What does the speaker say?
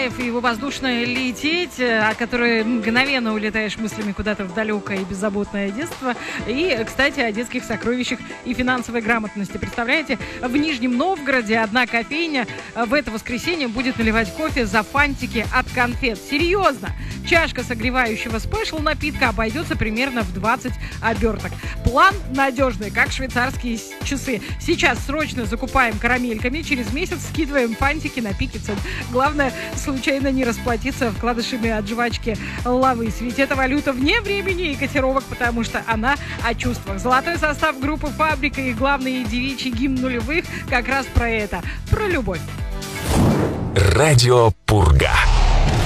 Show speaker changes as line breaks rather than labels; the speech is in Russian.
драйв и воздушно лететь, о которой мгновенно улетаешь мыслями куда-то в далекое и беззаботное детство. И, кстати, о детских сокровищах и финансовой грамотности. Представляете, в Нижнем Новгороде одна кофейня в это воскресенье будет наливать кофе за фантики от конфет. Серьезно! Чашка согревающего спешл напитка обойдется примерно в 20 оберток. План надежный, как швейцарские часы. Сейчас срочно закупаем карамельками, через месяц скидываем фантики на пике цен. Главное, случайно не расплатиться вкладышами от жвачки Лавыс. Ведь это валюта вне времени и котировок, потому что она о чувствах. Золотой состав группы «Фабрика» и главный девичий гимн нулевых как раз про это. Про любовь.
Радио Пурга.